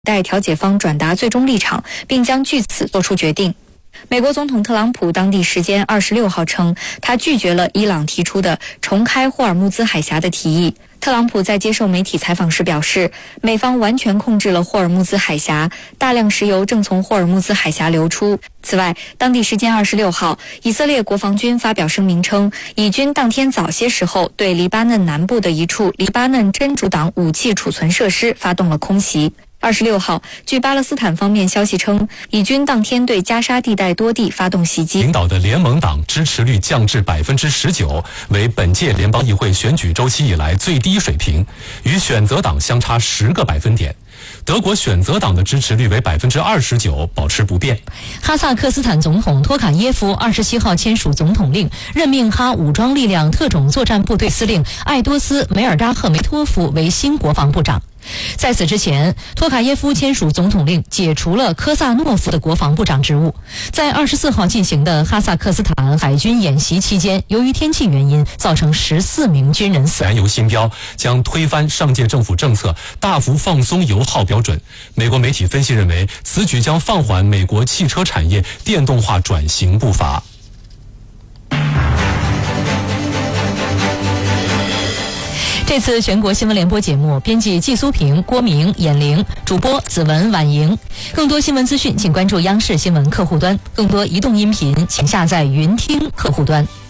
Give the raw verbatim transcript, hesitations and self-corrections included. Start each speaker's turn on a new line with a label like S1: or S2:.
S1: 待调解方转达最终立场，并将据此作出决定。美国总统特朗普当地时间二十六号称，他拒绝了伊朗提出的重开霍尔木兹海峡的提议。特朗普在接受媒体采访时表示，美方完全控制了霍尔木兹海峡，大量石油正从霍尔木兹海峡流出。此外，当地时间二十六号，以色列国防军发表声明称，以军当天早些时候对黎巴嫩南部的一处黎巴嫩真主党武器储存设施发动了空袭。二十六号，据巴勒斯坦方面消息称，以军当天对加沙地带多地发动袭击。
S2: 领导的联盟党支持率降至百分之十九，为本届联邦议会选举周期以来最低水平，与选择党相差十个百分点。德国选择党的支持率为百分之二十九，保持不变。
S3: 哈萨克斯坦总统托卡耶夫二十七号签署总统令，任命哈武装力量特种作战部队司令艾多斯·梅尔扎赫梅托夫为新国防部长。在此之前，托卡耶夫签署总统令，解除了科萨诺夫的国防部长职务。在二十四号进行的哈萨克斯坦海军演习期间，由于天气原因，造成十四名军人死亡。
S2: 燃油新标将推翻上届政府政策，大幅放松油耗标准。美国媒体分析认为，此举将放缓美国汽车产业电动化转型步伐。
S3: 这次全国新闻联播节目，编辑季苏平、郭明、闫玲，主播子文、婉莹。更多新闻资讯，请关注央视新闻客户端；更多移动音频，请下载云听客户端。